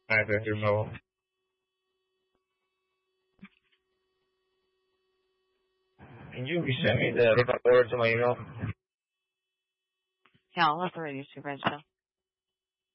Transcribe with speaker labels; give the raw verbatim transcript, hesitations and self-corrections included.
Speaker 1: I don't know. Can you send me the root number to my email?
Speaker 2: Yeah, I'll have the radio supervisor know.